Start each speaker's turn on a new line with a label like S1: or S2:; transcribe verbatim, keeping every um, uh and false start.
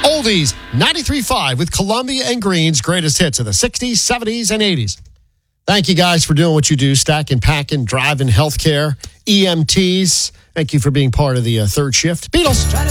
S1: Oldies, ninety-three point five with Columbia and Green's greatest hits of the sixties, seventies, and eighties. Thank you guys for doing what you do, stacking, packing, driving, healthcare, E M Ts. Thank you for being part of the uh, third shift. Beatles.